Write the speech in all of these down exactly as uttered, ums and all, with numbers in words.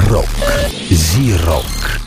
Рок. Зи-рок.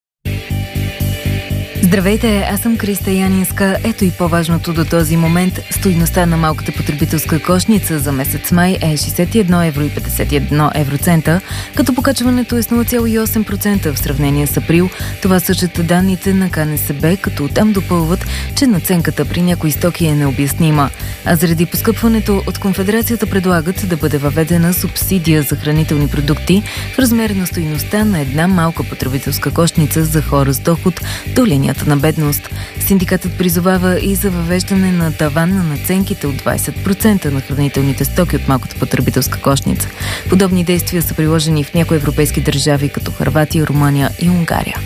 Здравейте, аз съм Криста Янинска. Ето и по-важното до този момент. Стойността на малката потребителска кошница за месец май е шейсет и едно евро и петдесет и едно евроцента, като покачването е с нула цяло и осем процента в сравнение с април. Това сочат данните на Ка Ен Ес Бе, като там допълват, че надценката при някои стоки е необяснима. А заради поскъпването от Конфедерацията предлагат да бъде въведена субсидия за хранителни продукти в размер на стойността на една малка потребителска кошница за хора с доход до линията на бедност. Синдикатът призовава и за въвеждане на таван на надценките от двадесет процента на хранителните стоки от малката потребителска кошница. Подобни действия са приложени в някои европейски държави, като Хърватия, Румъния и Унгария.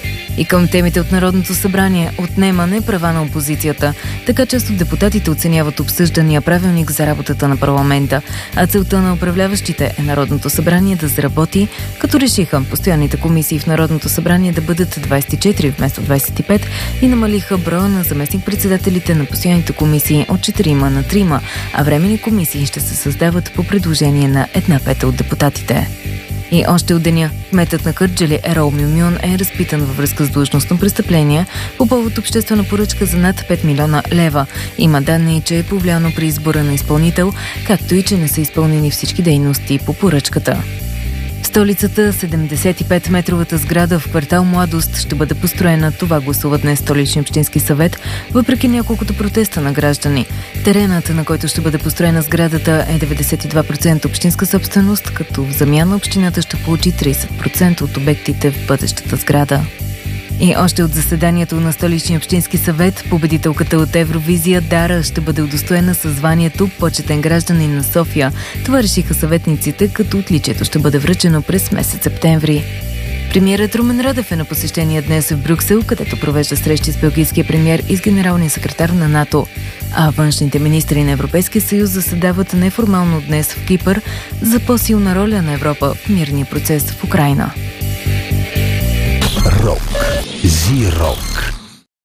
И към темите от Народното събрание – отнемане права на опозицията. Така част от депутатите оценяват обсъждания правилник за работата на парламента, а целта на управляващите е Народното събрание да заработи, като решиха постоянните комисии в Народното събрание да бъдат двадесет и четири вместо двадесет и пет и намалиха броя на заместник-председателите на постоянните комисии от четирима на трима, а временни комисии ще се създават по предложение на една пета от депутатите. И още от деня, кметът на Кърджали Ерол Мюмюн е разпитан във връзка с длъжностно престъпление по повод обществена поръчка за над пет милиона лева. Има данни, че е повлияно при избора на изпълнител, както и че не са изпълнени всички дейности по поръчката. В столицата седемдесет и пет метровата сграда в квартал Младост ще бъде построена. Това гласува днес Столичния общински съвет, въпреки няколкото протеста на граждани. Теренът, на който ще бъде построена сградата, е деветдесет и два процента общинска собственост, като в замяна общината ще получи тридесет процента от обектите в бъдещата сграда. И още от заседанието на Столичния общински съвет, победителката от Евровизия Дара ще бъде удостоена със званието почетен гражданин на София. Това решиха съветниците, като отличието ще бъде връчено през месец септември. Премиерът Румен Радев е на посещение днес в Брюксел, където провежда срещи с белгийския премиер и с генералния секретар на НАТО. А външните министри на Европейския съюз заседават неформално днес в Кипър за по-силна роля на Европа в мирния процес в Украйна. Рок. Зи-рок.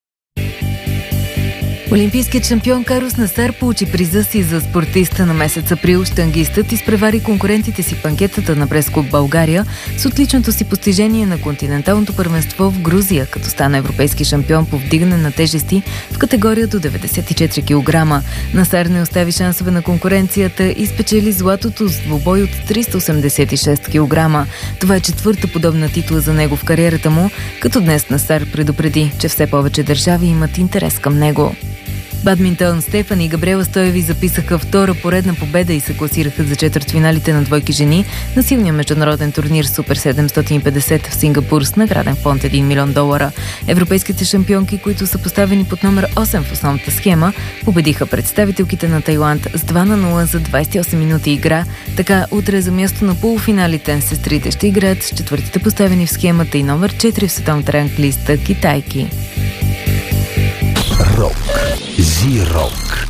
Олимпийският шампион Карлос Насар получи приза си за спортиста на месец април. Щангистът изпревари конкурентите си в анкетата на Прескоп България с отличното си постижение на континенталното първенство в Грузия, като стана европейски шампион по вдигане на тежести в категория до деветдесет и четири килограма. Насар не остави шансове на конкуренцията и спечели златото с двубой от триста осемдесет и шест килограма. Това е четвърта подобна титла за него в кариерата му, като днес Насар предупреди, че все повече държави имат интерес към него. Бадминтон Стефани и Габриела Стоеви записаха втора поредна победа и се класираха за четвъртфиналите на двойки жени на силния международен турнир Супер седемстотин и петдесет в Сингапур с награден фонд един милион долара. Европейските шампионки, които са поставени под номер осем в основната схема, победиха представителките на Тайланд с два на нула за двадесет и осем минути игра. Така утре за място на полуфиналите сестрите ще играят с четвъртите поставени в схемата и номер четири в световната ранглиста китайки. Рок. Зи-рок.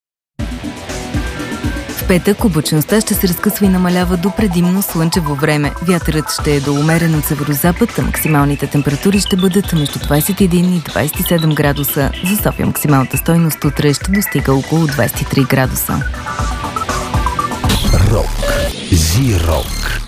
В петък облачността ще се разкъсва и намалява до предимно слънчево време. Вятърът ще е до умерен от северозапад, а максималните температури ще бъдат между двадесет и един и двадесет и седем градуса. За София максималната стойност утре ще достига около двадесет и три градуса. Рок. Зи-рок.